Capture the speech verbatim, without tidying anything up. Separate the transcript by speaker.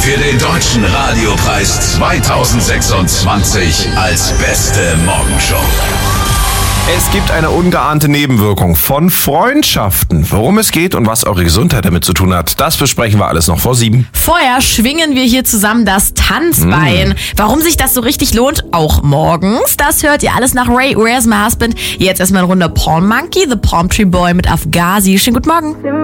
Speaker 1: für den Deutschen Radiopreis zweitausendsechsundzwanzig als beste Morgenshow.
Speaker 2: Es gibt eine ungeahnte Nebenwirkung von Freundschaften. Worum es geht und was eure Gesundheit damit zu tun hat, das besprechen wir alles noch vor sieben.
Speaker 3: Vorher schwingen wir hier zusammen das Tanzbein. Mm. Warum sich das so richtig lohnt, auch morgens, das hört ihr alles nach Ray, Where's My Husband. Jetzt erstmal eine Runde Palm Monkey, The Palm Tree Boy mit Afghazi. Schönen guten Morgen.